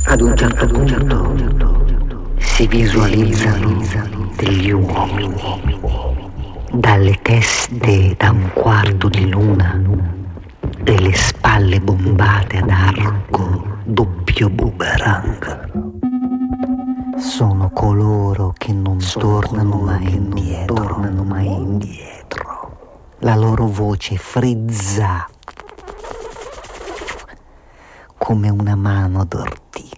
Ad un certo punto si visualizzano degli uomini dalle teste da un quarto di luna e le spalle bombate ad arco doppio boomerang. Sono coloro che non tornano mai indietro. La loro voce frizza come una mano d'ortiga.